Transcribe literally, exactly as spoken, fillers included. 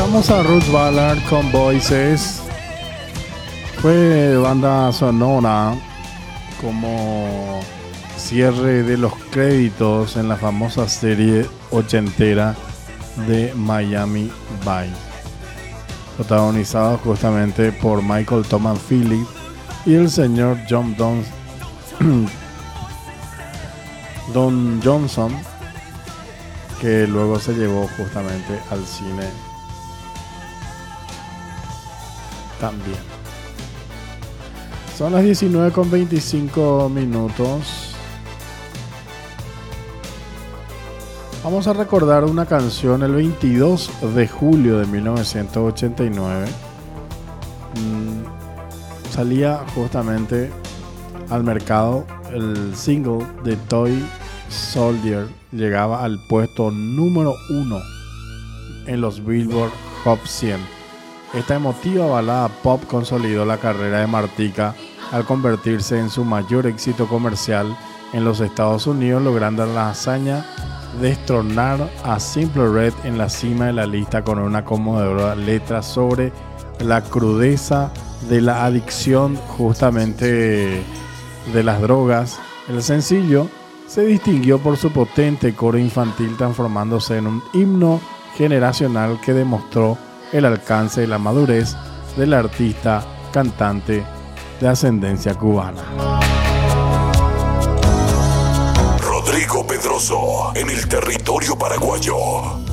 Escuchamos a Ruth Ballard con Voices. Fue banda sonora como cierre de los créditos en la famosa serie ochentera de Miami Vice, protagonizado justamente por Michael Thomas Phillips y el señor John Don, Don Johnson, que luego se llevó justamente al cine también. Son las diecinueve con veinticinco minutos. Vamos a recordar una canción el veintidós de julio de mil novecientos ochenta y nueve. Mm, salía justamente al mercado el single de Toy Soldier. Llegaba al puesto número uno en los Billboard Hot cien. Esta emotiva balada pop consolidó la carrera de Martika al convertirse en su mayor éxito comercial en los Estados Unidos, logrando la hazaña de destronar a Simple Red en la cima de la lista con una conmovedora letra sobre la crudeza de la adicción justamente de las drogas. El sencillo se distinguió por su potente coro infantil, transformándose en un himno generacional que demostró el alcance y la madurez del artista cantante de ascendencia cubana. Rodrigo Pedroso en el territorio paraguayo.